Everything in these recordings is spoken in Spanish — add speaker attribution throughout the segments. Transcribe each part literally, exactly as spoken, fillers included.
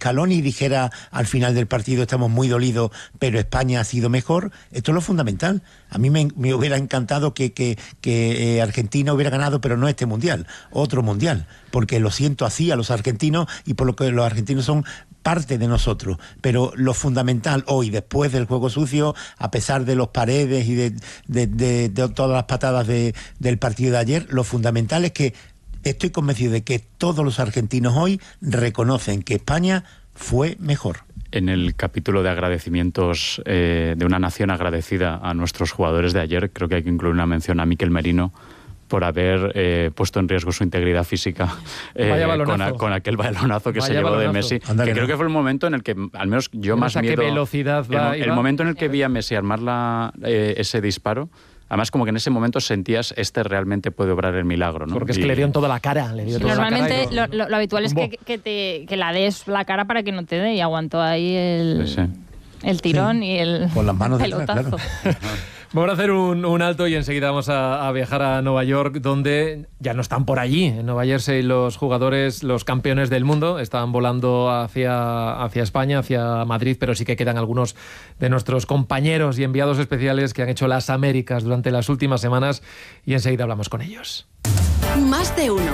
Speaker 1: Scaloni dijera al final del partido estamos muy dolidos, pero España ha sido mejor. Esto es lo fundamental. A mí me, me hubiera encantado que, que, que eh, Argentina hubiera ganado, pero no este mundial, otro mundial, porque lo siento así a los argentinos y por lo que los argentinos son parte de nosotros, pero lo fundamental hoy, después del juego sucio, a pesar de los Paredes y de, de, de, de todas las patadas de, del partido de ayer, lo fundamental es que estoy convencido de que todos los argentinos hoy reconocen que España fue mejor.
Speaker 2: En el capítulo de agradecimientos eh, de una nación agradecida a nuestros jugadores de ayer, creo que hay que incluir una mención a Mikel Merino por haber eh, puesto en riesgo su integridad física eh, con, a, con aquel balonazo que Vaya se llevó balonazo. de Messi.
Speaker 1: Andale,
Speaker 2: que creo
Speaker 1: no.
Speaker 2: que fue el momento en el que, al menos yo
Speaker 3: no
Speaker 2: más
Speaker 3: sé
Speaker 2: miedo...
Speaker 3: qué velocidad va,
Speaker 2: el, el momento en el que vi a Messi armar la, eh, ese disparo, además como que en ese momento sentías, este realmente puede obrar el milagro, ¿no?
Speaker 3: Porque es
Speaker 2: y,
Speaker 3: que le dio en toda la cara. Le dio
Speaker 4: sí,
Speaker 3: toda
Speaker 4: normalmente
Speaker 3: la cara
Speaker 4: lo, lo, lo habitual es que, que, te, que la des la cara para que no te dé, y aguantó ahí el, sí, sí. el tirón sí. y el
Speaker 1: con las manos
Speaker 4: pelotazo.
Speaker 1: Detrás, claro.
Speaker 3: Vamos a hacer un, un alto y enseguida vamos a, a viajar a Nueva York, donde ya no están por allí. En Nueva Jersey los jugadores, los campeones del mundo, están volando hacia, hacia España, hacia Madrid, pero sí que quedan algunos de nuestros compañeros y enviados especiales que han hecho las Américas durante las últimas semanas y enseguida hablamos con ellos.
Speaker 5: Más de uno.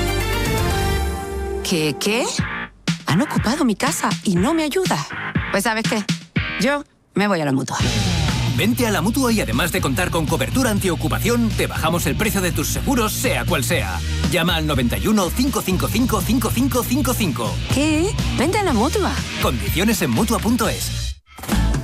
Speaker 5: ¿Qué, qué? Han ocupado mi casa y no me ayuda. Pues ¿sabes qué? Yo me voy a la Mutua.
Speaker 6: Vente a la Mutua y además de contar con cobertura antiocupación, te bajamos el precio de tus seguros, sea cual sea. Llama al noventa y uno, cinco cinco cinco, cinco cinco cinco cinco.
Speaker 5: ¿Qué? Vente a la Mutua.
Speaker 6: Condiciones en Mutua punto es.